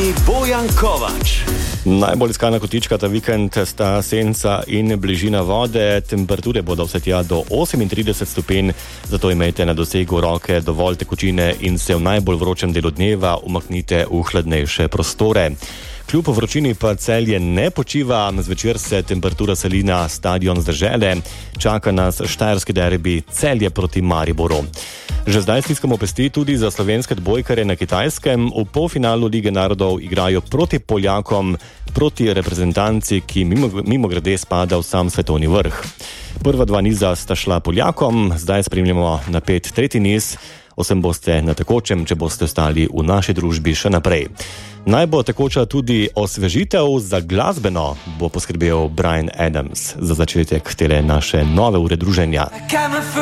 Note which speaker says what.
Speaker 1: vami Bojan Kovač.
Speaker 2: Najbolj iskana kotička ta vikend sta senca in bližina vode. Temperature bodo vse tja do 38 stopinj, zato imejte na dosegu roke dovolj tekočine in se v najbolj vročem delu dneva umaknite v hladnejše prostore. Kljub vročini pa Celje ne počiva, zvečer se temperatura seli na stadion z Dežele, čaka nas štajerski derbi Celje proti Mariboru. Že zdaj stiskamo pesti tudi za slovenske odbojkarje na Kitajskem. V polfinalu Lige narodov igrajo proti Poljakom, proti reprezentanci, ki mimogrede spada v sam svetovni vrh. Prva dva niza sta šla Poljakom, zdaj spremljamo napet tretji niz. Vsem boste na tekočem, če boste ostali v naši družbi še naprej. Naj bo tekoča tudi osvežitev, za glasbeno bo poskrbel Bryan Adams za začetek tele naše nove ure druženja.